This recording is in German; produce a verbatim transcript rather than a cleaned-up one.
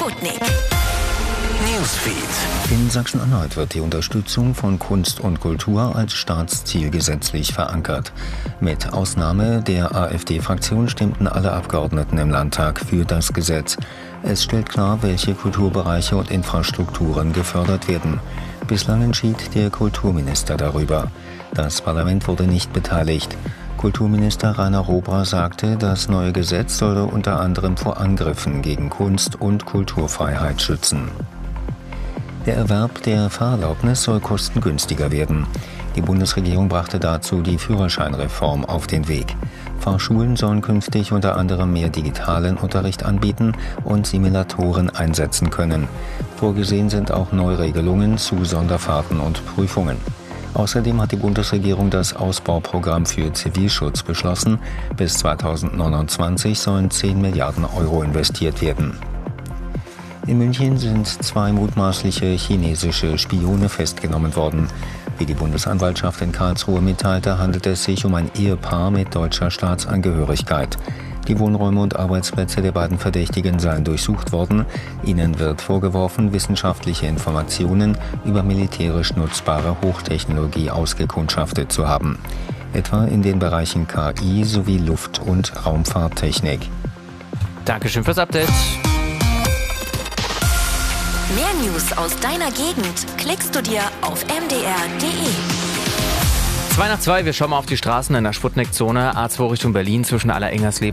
Sputnik Newsfeed. In Sachsen-Anhalt wird die Unterstützung von Kunst und Kultur als Staatsziel gesetzlich verankert. Mit Ausnahme der AfD-Fraktion stimmten alle Abgeordneten im Landtag für das Gesetz. Es stellt klar, welche Kulturbereiche und Infrastrukturen gefördert werden. Bislang entschied der Kulturminister darüber. Das Parlament wurde nicht beteiligt. Kulturminister Rainer Robra sagte, das neue Gesetz solle unter anderem vor Angriffen gegen Kunst- und Kulturfreiheit schützen. Der Erwerb der Fahrerlaubnis soll kostengünstiger werden. Die Bundesregierung brachte dazu die Führerscheinreform auf den Weg. Fahrschulen sollen künftig unter anderem mehr digitalen Unterricht anbieten und Simulatoren einsetzen können. Vorgesehen sind auch Neuregelungen zu Sonderfahrten und Prüfungen. Außerdem hat die Bundesregierung das Ausbauprogramm für Zivilschutz beschlossen. Bis zweitausendneunundzwanzig sollen zehn Milliarden Euro investiert werden. In München sind zwei mutmaßliche chinesische Spione festgenommen worden. Wie die Bundesanwaltschaft in Karlsruhe mitteilte, handelt es sich um ein Ehepaar mit deutscher Staatsangehörigkeit. Die Wohnräume und Arbeitsplätze der beiden Verdächtigen seien durchsucht worden. Ihnen wird vorgeworfen, wissenschaftliche Informationen über militärisch nutzbare Hochtechnologie ausgekundschaftet zu haben. Etwa in den Bereichen K I sowie Luft- und Raumfahrttechnik. Dankeschön fürs Update. Mehr News aus deiner Gegend klickst du dir auf m d r punkt d e. zwei nach zwei, wir schauen mal auf die Straßen in der Sputnik-Zone. A zwei Richtung Berlin zwischen Allerengersleben